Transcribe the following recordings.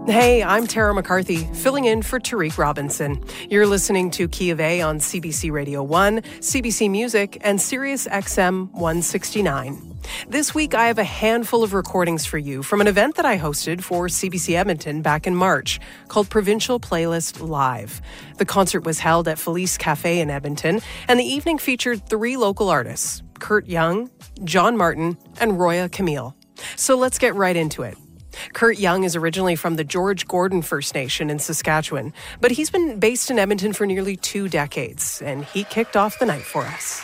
Hey, I'm Tara McCarthy, filling in for Tariq Robinson. You're listening to Key of A on CBC Radio 1, CBC Music, and Sirius XM 169. This week, I have a handful of recordings for you from an event that I hosted for CBC Edmonton back in March called Provincial Playlist Live. The concert was held at Felice Cafe in Edmonton, and the evening featured 3 local artists, Kurt Young, John Martin, and Roya Camille. So let's get right into it. Kurt Young is originally from the George Gordon First Nation in Saskatchewan, but he's been based in Edmonton for nearly 2 decades, and he kicked off the night for us.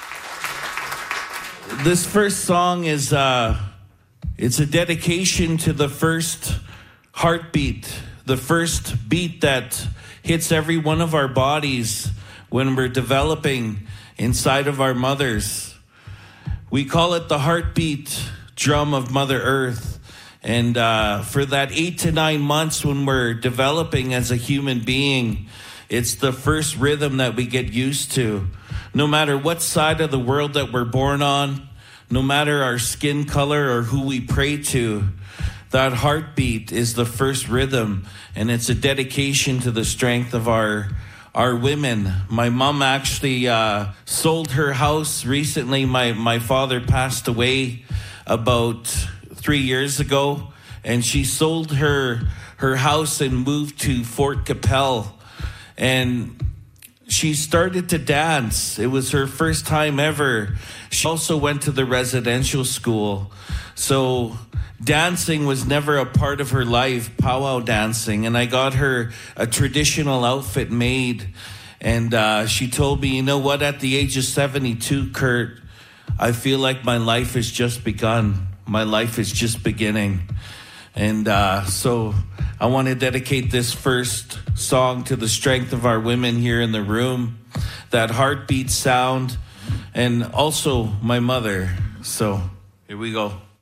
This first song is it's a dedication to the first heartbeat, the first beat that hits every one of our bodies when we're developing inside of our mothers. We call it the heartbeat drum of Mother Earth. And for that 8 to 9 months when we're developing as a human being, it's the first rhythm that we get used to. No matter what side of the world that we're born on, no matter our skin color or who we pray to, that heartbeat is the first rhythm. And it's a dedication to the strength of our women. My mom actually sold her house recently. My father passed away about 3 years ago, and she sold her house and moved to Fort Capel, and she started to dance. It was her first time ever. She also went to the residential school, so dancing was never a part of her life, powwow dancing, and I got her a traditional outfit made, and she told me, you know what, at the age of 72, Kurt, I feel like my life has just begun. My life is just beginning. And so I want to dedicate this first song to the strength of our women here in the room, that heartbeat sound, and also my mother. So here we go.